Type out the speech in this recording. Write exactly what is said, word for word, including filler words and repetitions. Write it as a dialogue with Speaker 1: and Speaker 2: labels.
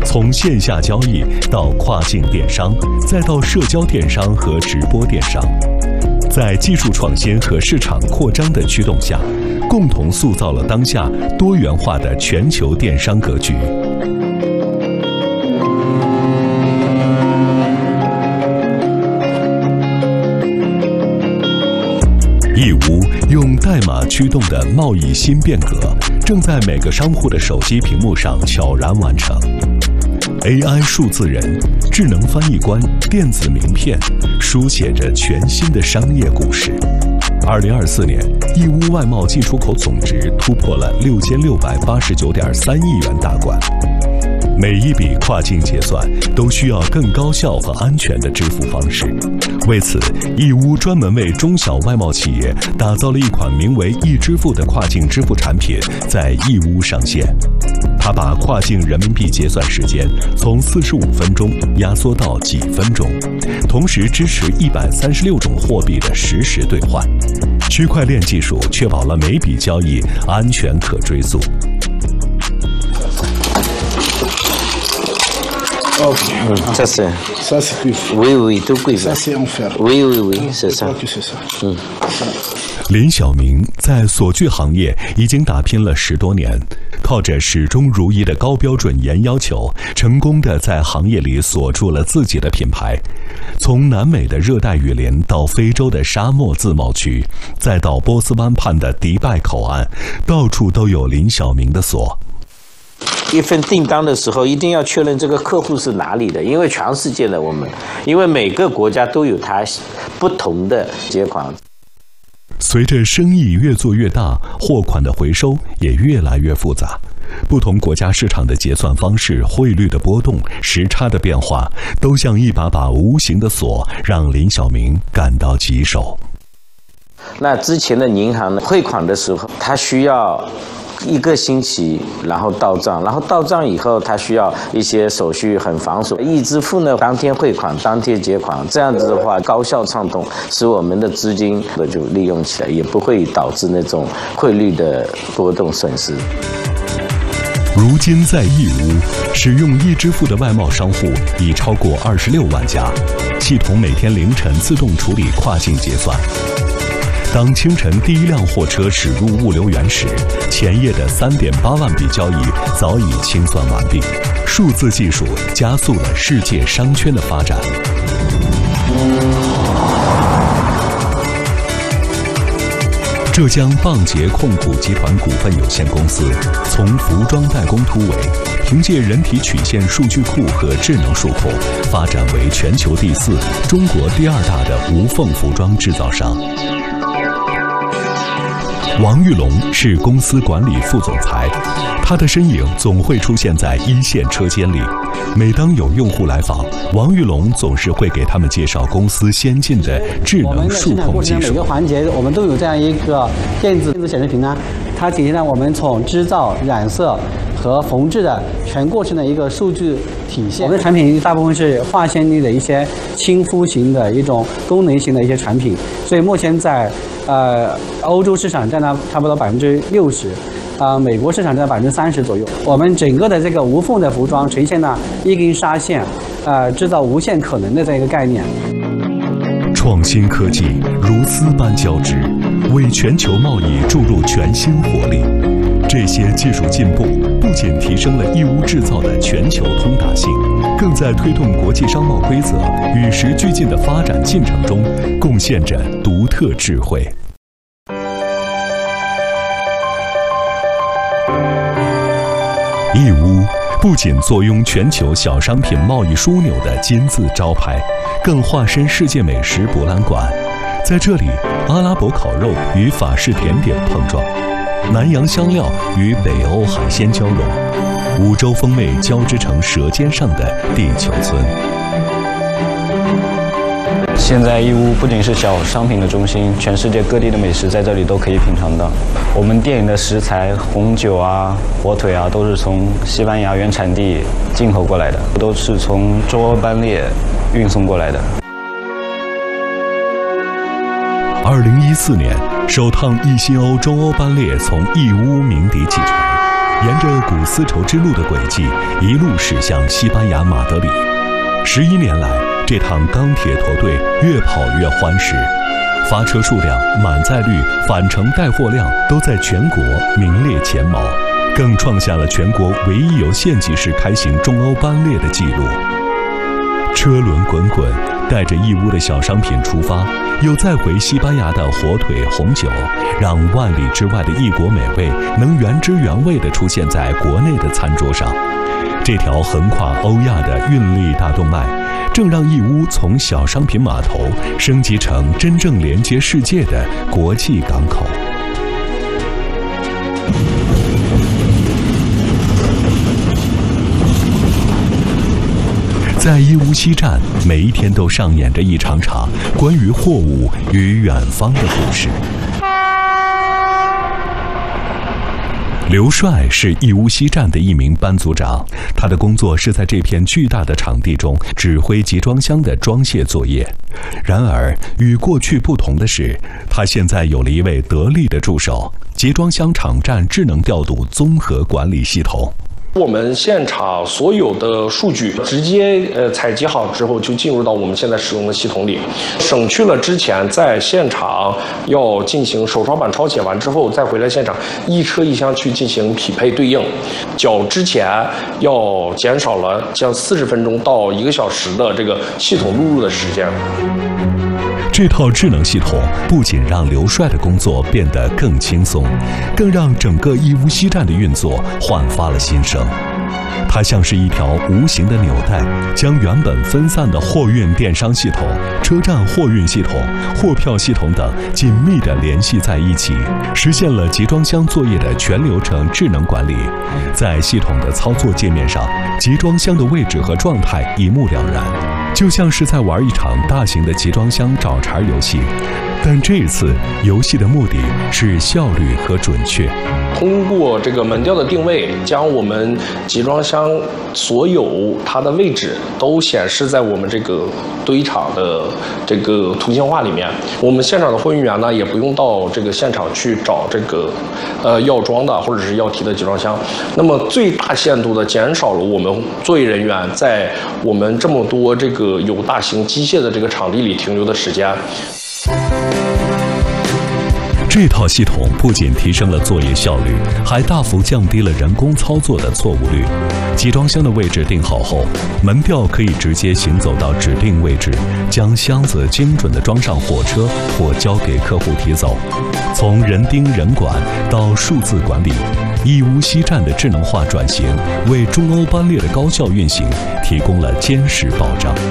Speaker 1: 从线下交易到跨境电商，再到社交电商和直播电商，在技术创新和市场扩张的驱动下，共同塑造了当下多元化的全球电商格局。义乌用代码驱动的贸易新变革，正在每个商户的手机屏幕上悄然完成。A I 数字人、智能翻译官、电子名片，书写着全新的商业故事。二零二四年，义乌外贸进出口总值突破了六千六百八十九点三亿元大关。每一笔跨境结算都需要更高效和安全的支付方式。为此，义乌专门为中小外贸企业打造了一款名为“易支付”的跨境支付产品，在义乌上线。它把跨境人民币结算时间从四十五分钟压缩到几分钟，同时支持一百三十六种货币的实时兑换。区块链技术确保了每笔交易安全可追溯。
Speaker 2: Ok.
Speaker 3: Ça c'est.
Speaker 2: Ça c'est cuivre.
Speaker 3: Oui, oui, tout cuivre.
Speaker 2: Ça c'est en fer.
Speaker 3: Oui, oui, oui, c'est ça.
Speaker 2: C'est ça.
Speaker 3: 嗯。
Speaker 1: 林晓明在锁具行业已经打拼了十多年，靠着始终如一的高标准严要求，成功的在行业里锁住了自己的品牌。从南美的热带雨林到非洲的沙漠自贸区，再到波斯湾畔的迪拜口岸，到处都有林晓明的锁。
Speaker 3: 一份订单的时候，一定要确认这个客户是哪里的，因为全世界的我们，因为每个国家都有它不同的结款。
Speaker 1: 随着生意越做越大，货款的回收也越来越复杂。不同国家市场的结算方式、汇率的波动、时差的变化，都像一把把无形的锁，让林晓明感到棘手。
Speaker 3: 那之前的银行呢，汇款的时候，它需要一个星期，然后到账，然后到账以后，它需要一些手续很繁琐。易支付呢，当天汇款，当天结款，这样子的话高效畅通，使我们的资金的就利用起来，也不会导致那种汇率的波动损失。
Speaker 1: 如今在义乌，使用易支付的外贸商户已超过二十六万家，系统每天凌晨自动处理跨境结算。当清晨第一辆货车驶入物流园时，前夜的 三点八万笔交易早已清算完毕。数字技术加速了世界商圈的发展。浙江棒捷控股集团股份有限公司从服装代工突围，凭借人体曲线数据库和智能数控，发展为全球第四、中国第二大的无缝服装制造商。王玉龙是公司管理副总裁，他的身影总会出现在一线车间里。每当有用户来访，王玉龙总是会给他们介绍公司先进的智能数控技术。
Speaker 4: 每个环节我们都有这样一个电子电子显示屏呢，它体现了我们从织造、染色和缝制的全过程的一个数据体现。我们的产品大部分是化纤类的一些亲肤型的一种功能型的一些产品，所以目前在呃欧洲市场占到差不多百分之六十。啊、呃，美国市场在百分之三十左右。我们整个的这个无缝的服装呈现了一根纱线，呃，制造无限可能的这样一个概念。
Speaker 1: 创新科技如丝般交织，为全球贸易注入全新活力。这些技术进步不仅提升了义乌制造的全球通达性，更在推动国际商贸规则与时俱进的发展进程中贡献着独特智慧。义乌不仅坐拥全球小商品贸易枢纽的金字招牌，更化身世界美食博览馆。在这里，阿拉伯烤肉与法式甜点碰撞，南洋香料与北欧海鲜交融，五洲风味交织成舌尖上的地球村。
Speaker 5: 现在义乌不仅是小商品的中心，全世界各地的美食在这里都可以品尝到。我们店里的食材，红酒啊、火腿啊，都是从西班牙原产地进口过来的，都是从中欧班列运送过来的。
Speaker 1: 二零一四年，首趟一新欧中欧班列从义乌鸣笛启程， 沿着古丝绸之路的轨迹，一路驶向西班牙马德里。十一年来，这趟钢铁驼队越跑越欢实，发车数量、满载率、返程带货量都在全国名列前茅，更创下了全国唯一由县级市开行中欧班列的记录。车轮滚滚，带着义乌的小商品出发，又再回西班牙的火腿、红酒，让万里之外的异国美味能原汁原味地出现在国内的餐桌上。这条横跨欧亚的运力大动脉，正让义乌从小商品码头升级成真正连接世界的国际港口。在义乌西站，每一天都上演着一场场关于货物与远方的故事。刘帅是义乌西站的一名班组长，他的工作是在这片巨大的场地中指挥集装箱的装卸作业。然而，与过去不同的是，他现在有了一位得力的助手——集装箱场站智能调度综合管理系统。
Speaker 2: 我们现场所有的数据直接呃采集好之后，就进入到我们现在使用的系统里，省去了之前在现场要进行手抄版抄写完之后再回来现场一车一箱去进行匹配对应，较之前要减少了将四十分钟到一个小时的这个系统录入的时间。
Speaker 1: 这套智能系统不仅让刘帅的工作变得更轻松，更让整个义乌西站的运作焕发了新生。它像是一条无形的纽带，将原本分散的货运电商系统、车站货运系统、货票系统等紧密地联系在一起，实现了集装箱作业的全流程智能管理。在系统的操作界面上，集装箱的位置和状态一目了然，就像是在玩一场大型的集装箱找茬游戏。但这一次，游戏的目的是效率和准确。
Speaker 2: 通过这个门调的定位，将我们集装箱所有它的位置都显示在我们这个堆场的这个图形化里面。我们现场的货运员呢，也不用到这个现场去找这个呃要装的或者是要提的集装箱，那么最大限度的减少了我们作业人员在我们这么多这个有大型机械的这个场地里停留的时间。
Speaker 1: 这套系统不仅提升了作业效率，还大幅降低了人工操作的错误率。集装箱的位置定好后，门调可以直接行走到指定位置，将箱子精准地装上火车或交给客户提走。从人盯人管到数字管理，义乌西站的智能化转型为中欧班列的高效运行提供了坚实保障。